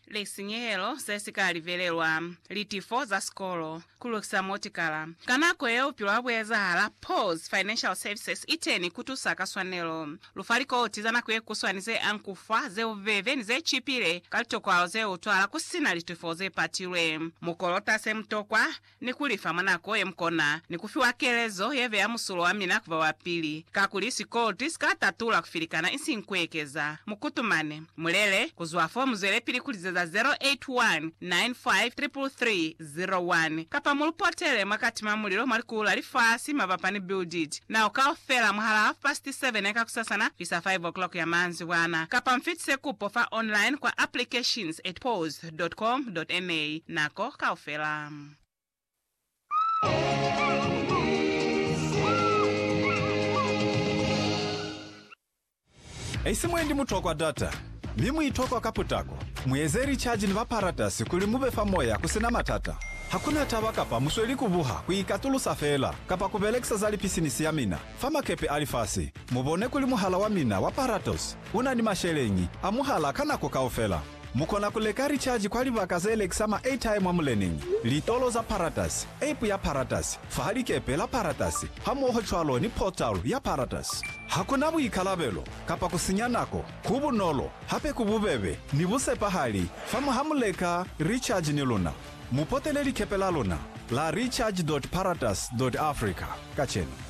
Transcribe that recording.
Leksinyelo sesikali velelwa litifo za skolo kulukisa motikala kanako yeupilo abweza hala pause financial services iteni kutusaka swanelo lufaliko otizana kuye kuswanize ankufa ze uveve nize chipile kalitokwalo ze utwala kusina litifo ze patilwe mukolota se mtokwa ni kulifa manako ye mkona ni kufiwa kelezo yeve ya musulo wa mina kuva wapili kakulisi koti skatatula kufilikana isi nkwekeza mukutumane mulele kuzwa fomu zele pili kulizeza 081-953301 kapa mulupotele makatima mulilo malikula lifasi mavapani building na ukaofela muhala 7:30 eka kusasana fisa 5 o'clock ya manzi wana kapa mfitse kupofa online kwa applications@pause.com.ma nako kaofela. Eisi mwendi mutokwa data mimu itokwa kaputako mwezeri charge ni vaparatasi kuli muvefa moya kusina matata hakuna tabaka pa musweli kubuha kuikatulu safela kapa kubelekisa zali pisinisi ya mina fama kepe alifasi mubone kuli muhala wa mina wa paratos una ni mashelenyi amuhala kanako kaofela mukona kulekari charge kwali vakazele kisama 8 time amuleninyi litolo za paratas ape ya paratas fahali kepe la paratas hamoho chwalo ni portal ya paratas hakuna buikalabelo kapa kusinyanako kubu nolo hape kububebe ni buse pahali famu hamuleka recharge ni luna mupoteleli kepe la luna la recharge.paratas.africa kacheni.